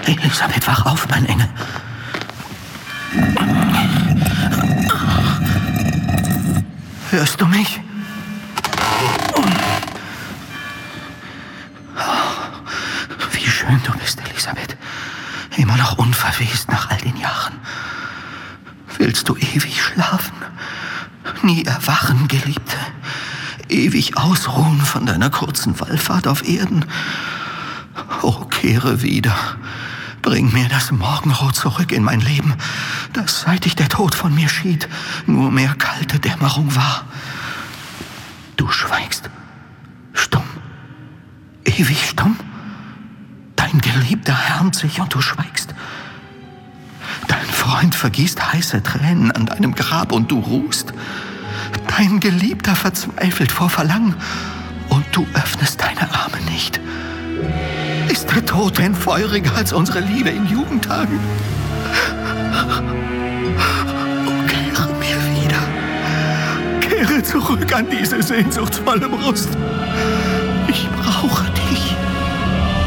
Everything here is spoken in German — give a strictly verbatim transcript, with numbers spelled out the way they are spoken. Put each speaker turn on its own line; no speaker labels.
Elisabeth, wach auf, mein Engel. Hörst du mich? Wie schön du bist, Elisabeth. Immer noch unverwest nach all den Jahren. Willst du ewig schlafen? Nie erwachen, Geliebte? Ewig ausruhen von deiner kurzen Wallfahrt auf Erden? Oh, kehre wieder. Bring mir das Morgenrot zurück in mein Leben, das, seit ich der Tod von mir schied, nur mehr kalte Dämmerung war. Du schweigst. Stumm. Ewig stumm. Dein Geliebter härmt sich und du schweigst. Dein Freund vergießt heiße Tränen an deinem Grab und du ruhst. Dein Geliebter verzweifelt vor Verlangen und du öffnest deine Arme nicht. Ist der Tod denn feuriger als unsere Liebe in Jugendtagen? Oh, kehre mir wieder. Kehre zurück an diese sehnsuchtsvolle Brust. Ich brauche dich.